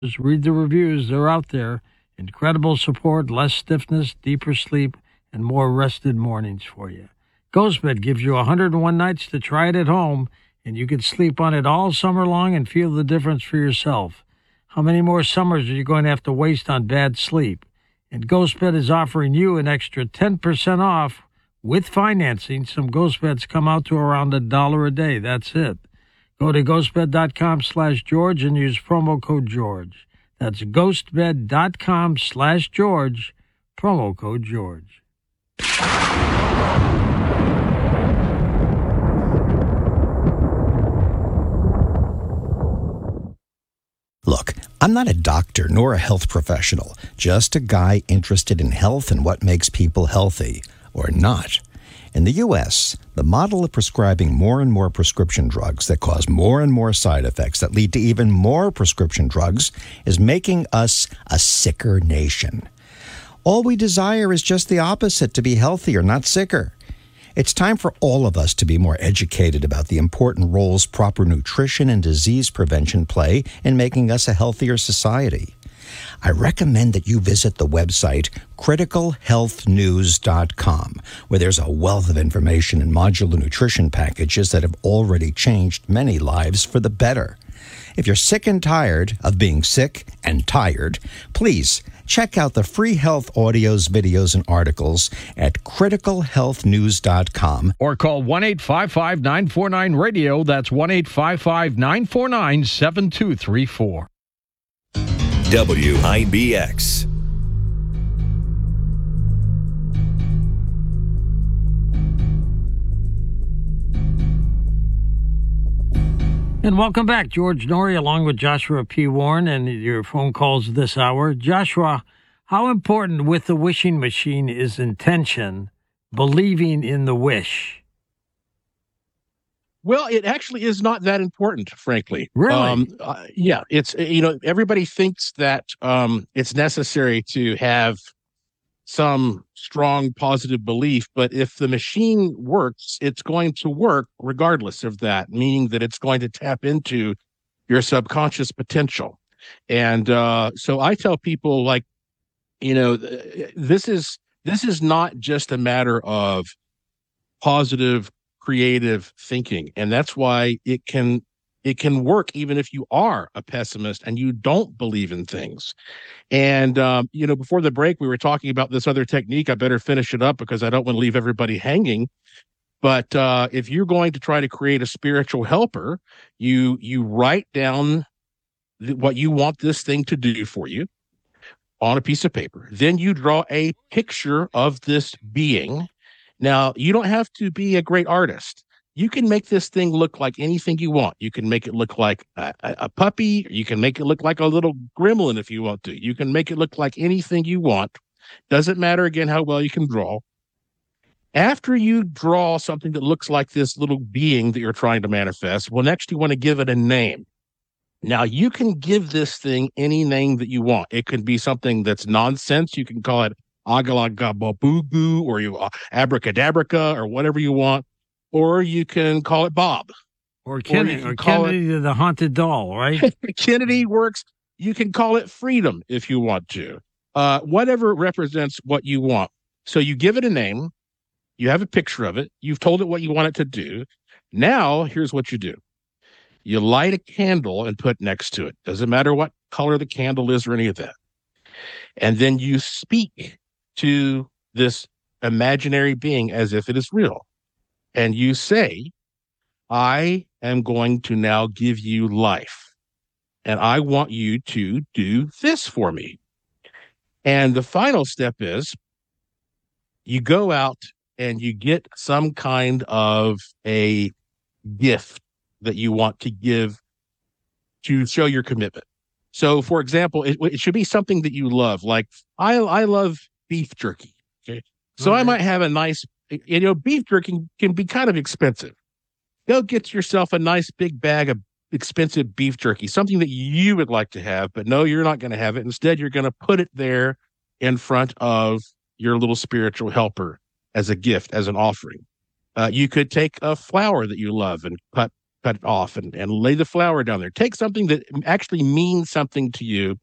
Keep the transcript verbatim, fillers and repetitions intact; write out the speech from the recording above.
Just read the reviews. They're out there. Incredible support, less stiffness, deeper sleep, and more rested mornings for you. GhostBed gives you one hundred one nights to try it at home, and you can sleep on it all summer long and feel the difference for yourself. How many more summers are you going to have to waste on bad sleep? And GhostBed is offering you an extra ten percent off with financing. Some GhostBeds come out to around a dollar a day. That's it. Go to ghostbed.com slash George and use promo code George. That's ghostbed.com slash George, promo code George. Look, I'm not a doctor nor a health professional, just a guy interested in health and what makes people healthy, or not. In the U S, the model of prescribing more and more prescription drugs that cause more and more side effects that lead to even more prescription drugs is making us a sicker nation. All we desire is just the opposite, to be healthier, not sicker. It's time for all of us to be more educated about the important roles proper nutrition and disease prevention play in making us a healthier society. I recommend that you visit the website critical health news dot com, where there's a wealth of information and modular nutrition packages that have already changed many lives for the better. If you're sick and tired of being sick and tired, please check out the free health audios, videos, and articles at critical health news dot com. Or call one eight five five, nine four nine, radio. That's one eight five five, nine four nine, seven two three four. W I B X. And welcome back, George Noory, along with Joshua P. Warren, and your phone calls this hour. Joshua, how important with the wishing machine is intention, believing in the wish? Well, it actually is not that important, frankly. Really? Um, uh, yeah, it's, you know, everybody thinks that um, it's necessary to have some strong positive belief, but if the machine works, it's going to work regardless of that, meaning that it's going to tap into your subconscious potential. And uh, so I tell people, like, you know, this is this is not just a matter of positive, creative thinking, and that's why it can it can work even if you are a pessimist and you don't believe in things. And um, you know, before the break, we were talking about this other technique. I better finish it up because I don't want to leave everybody hanging. But uh, if you're going to try to create a spiritual helper, you you write down th- what you want this thing to do for you on a piece of paper. Then you draw a picture of this being. Now, you don't have to be a great artist. You can make this thing look like anything you want. You can make it look like a, a, a puppy. You can make it look like a little gremlin if you want to. You can make it look like anything you want. Doesn't matter, again, how well you can draw. After you draw something that looks like this little being that you're trying to manifest, well, next you want to give it a name. Now, you can give this thing any name that you want. It could be something that's nonsense. You can call it Agalagababoo, or you uh, Abracadabraca, or whatever you want. Or you can call it Bob. Or, Ken- or, or Kennedy it, the haunted doll, right? Kennedy works. You can call it Freedom if you want to. Uh, whatever represents what you want. So you give it a name. You have a picture of it. You've told it what you want it to do. Now, here's what you do. You light a candle and put next to it. Doesn't matter what color the candle is or any of that. And then you speak to this imaginary being as if it is real. And you say, I am going to now give you life. And I want you to do this for me. And the final step is you go out and you get some kind of a gift that you want to give to show your commitment. So, for example, it, it should be something that you love. Like, I I love beef jerky. Okay. So okay. I might have a nice, you know, beef jerky can be kind of expensive. Go get yourself a nice big bag of expensive beef jerky, something that you would like to have, but no, you're not going to have it. Instead, you're going to put it there in front of your little spiritual helper as a gift, as an offering. Uh, you could take a flower that you love and cut cut it off and, and lay the flower down there. Take something that actually means something to you